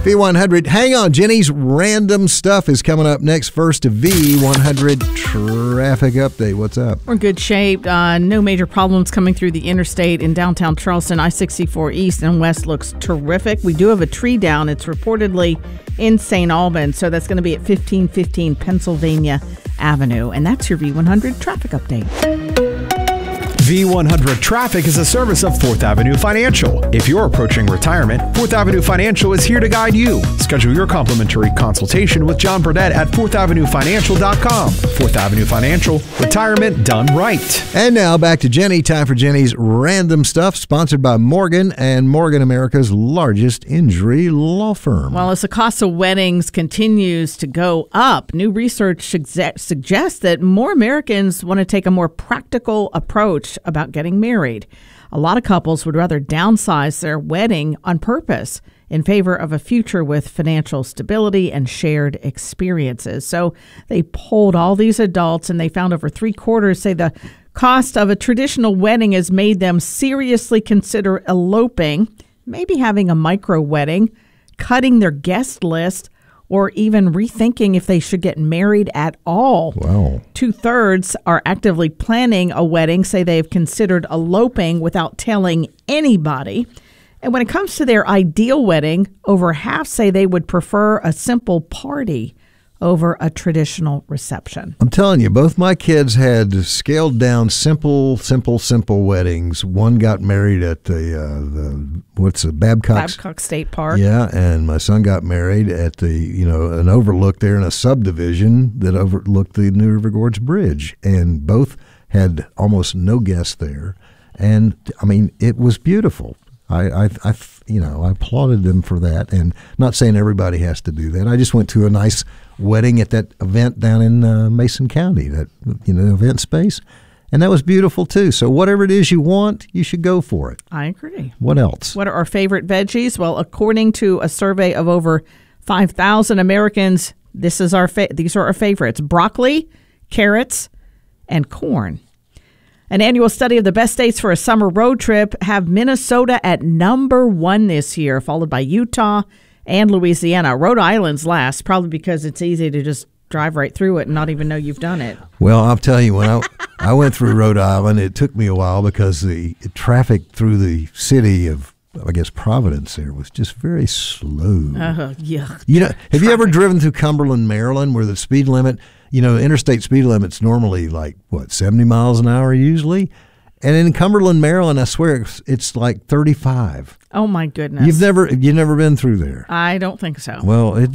V100. Hang on, Jenny's random stuff is coming up next. First, a V100 traffic update. What's up? We're in good shape. No major problems coming through the interstate in downtown Charleston. I-64 East and West looks terrific. We do have a tree down. It's reportedly in St. Albans, so that's going to be at 1515 Pennsylvania Avenue. And that's your V100 traffic update. V100 Traffic is a service of 4th Avenue Financial. If you're approaching retirement, 4th Avenue Financial is here to guide you. Schedule your complimentary consultation with John Burdett at 4thavenuefinancial.com. 4th Avenue Financial, retirement done right. And now back to Jenny. Time for Jenny's random stuff, sponsored by Morgan and Morgan, America's largest injury law firm. Well, as the cost of weddings continues to go up, new research suggests that more Americans want to take a more practical approach about getting married. A lot of couples would rather downsize their wedding on purpose in favor of a future with financial stability and shared experiences. So they polled all these adults, and they found over 3/4 say the cost of a traditional wedding has made them seriously consider eloping, maybe having a micro wedding, cutting their guest list, or even rethinking if they should get married at all. Wow. 2/3 are actively planning a wedding, say they've considered eloping without telling anybody. And when it comes to their ideal wedding, over half say they would prefer a simple party over a traditional reception. I'm telling you, both my kids had scaled down simple weddings. One got married at the Babcock State Park. Yeah, and my son got married at an overlook there in a subdivision that overlooked the New River Gorge Bridge, and both had almost no guests there. And I mean, it was beautiful. I applauded them for that, and not saying everybody has to do that. I just went to a nice wedding at that event down in Mason County, that event space, and that was beautiful too. So whatever it is you want, you should go for it. I agree. What else? What are our favorite veggies? Well, according to a survey of over 5,000 Americans, these are our favorites: broccoli, carrots, and corn. An annual study of the best states for a summer road trip have Minnesota at number 1 this year, followed by Utah and Louisiana. Rhode Island's last, probably because it's easy to just drive right through it and not even know you've done it. Well, I'll tell you, when I went through Rhode Island, it took me a while because the traffic through the city of, I guess, Providence there was just very slow. Yeah. Have you ever driven through Cumberland, Maryland, where the speed limit, interstate speed limit's normally 70 miles an hour usually? And in Cumberland, Maryland, I swear it's like 35. Oh my goodness! You've never been through there? I don't think so. Well, I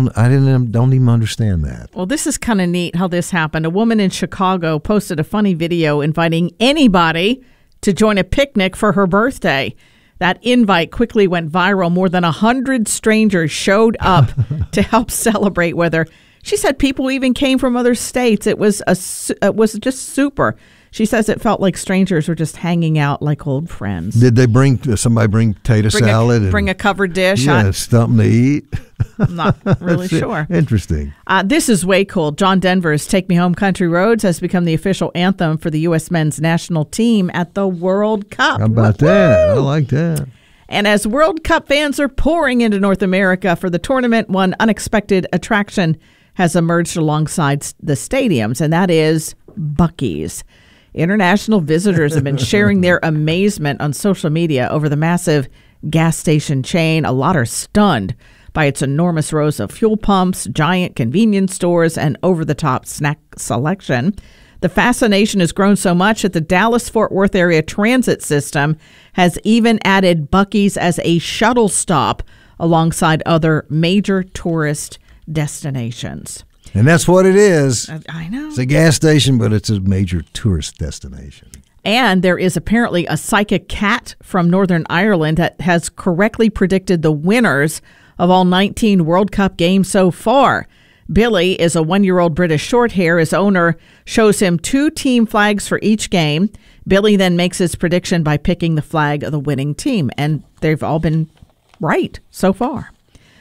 don't even understand that. Well, this is kind of neat how this happened. A woman in Chicago posted a funny video inviting anybody to join a picnic for her birthday. That invite quickly went viral. More than 100 strangers showed up to help celebrate with her. She said people even came from other states. It was just super. She says it felt like strangers were just hanging out like old friends. Did they somebody bring potato salad? Bring a covered dish? Yeah, something to eat. I'm not really sure. Interesting. This is way cool. John Denver's Take Me Home Country Roads has become the official anthem for the U.S. men's national team at the World Cup. How about that? I like that. And as World Cup fans are pouring into North America for the tournament, one unexpected attraction has emerged alongside the stadiums, and that is Buc-ee's. International visitors have been sharing their amazement on social media over the massive gas station chain. A lot are stunned by its enormous rows of fuel pumps, giant convenience stores, and over-the-top snack selection. The fascination has grown so much that the Dallas-Fort Worth area transit system has even added Buc-ee's as a shuttle stop alongside other major tourist destinations. And that's what it is. I know. It's a gas station, but it's a major tourist destination. And there is apparently a psychic cat from Northern Ireland that has correctly predicted the winners of all 19 World Cup games so far. Billy is a 1-year-old British Shorthair. His owner shows him 2 team flags for each game. Billy then makes his prediction by picking the flag of the winning team. And they've all been right so far.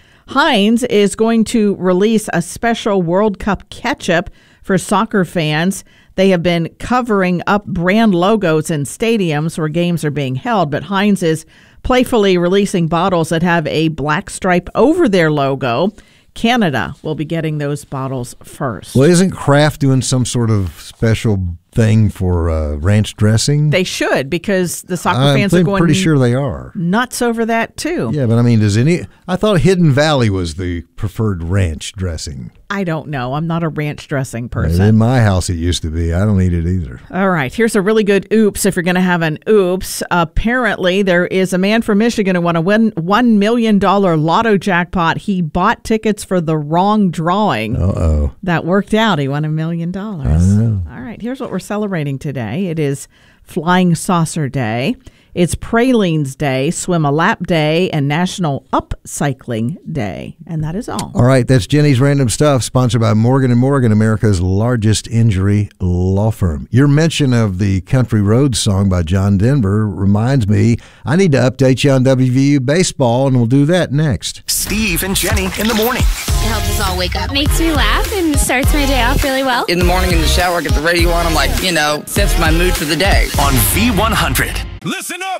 Heinz is going to release a special World Cup ketchup for soccer fans They have been covering up brand logos in stadiums where games are being held, but Heinz is playfully releasing bottles that have a black stripe over their logo. Canada will be getting those bottles first. Well, isn't Kraft doing some sort of special thing for ranch dressing? They should, because the soccer fans are going pretty sure they are nuts over that too. Yeah, but I mean, I thought Hidden Valley was the preferred ranch dressing. I don't know. I'm not a ranch dressing person. In my house, it used to be. I don't eat it either. All right. Here's a really good oops if you're going to have an oops. Apparently, there is a man from Michigan who won a $1 million lotto jackpot. He bought tickets for the wrong drawing. Uh-oh. That worked out. He won $1 million. I know. All right. Here's what we're celebrating today. It is Flying Saucer Day. It's Pralines Day, Swim a Lap Day, and National Upcycling Day. And that is all. All right, that's Jenny's Random Stuff, sponsored by Morgan & Morgan, America's largest injury law firm. Your mention of the Country Roads song by John Denver reminds me I need to update you on WVU baseball, and we'll do that next. Steve and Jenny in the morning. It helps us all wake up. Makes me laugh and starts my day off really well. In the morning in the shower, I get the radio on. I'm like, sets my mood for the day. On V100. Listen up!